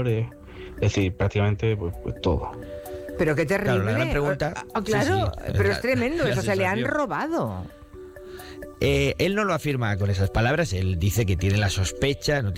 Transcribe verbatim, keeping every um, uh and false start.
ordenador, eh, es decir, prácticamente pues, pues todo. Pero qué terrible. Claro, la gran pregunta... Ah, claro, sí, sí, pero la- es tremendo, la eso se le han sensación. robado. Eh, él no lo afirma con esas palabras, él dice que tiene la sospecha, no